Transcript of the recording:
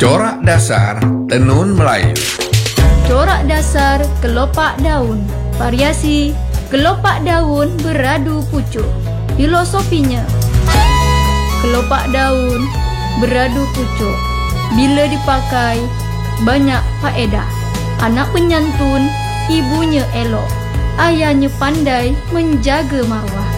Corak dasar tenun Melayu. Corak dasar kelopak daun. Variasi kelopak daun beradu pucuk. Filosofinya, kelopak daun beradu pucuk. Bila dipakai, banyak faedah. Anak penyantun, ibunya elok. Ayahnya pandai menjaga marwah.